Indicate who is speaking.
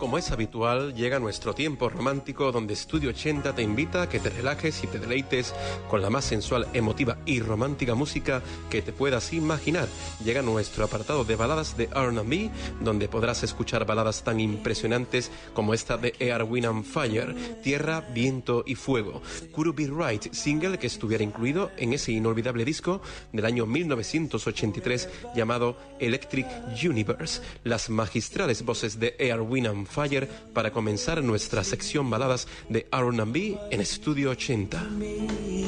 Speaker 1: como es habitual, llega nuestro tiempo romántico donde Estudio 80 te invita a que te relajes y te deleites con la más sensual, emotiva y romántica música que te puedas imaginar. Llega nuestro apartado de baladas de R&B, donde podrás escuchar baladas tan impresionantes como esta de Earth, Wind and Fire, Tierra, Viento y Fuego. Could It Be Right, single que estuviera incluido en ese inolvidable disco del año 1983 llamado Electric Universe. Las magistrales voces de Earth, Wind and Fire para comenzar nuestra sección baladas de R&B en Estudio 80.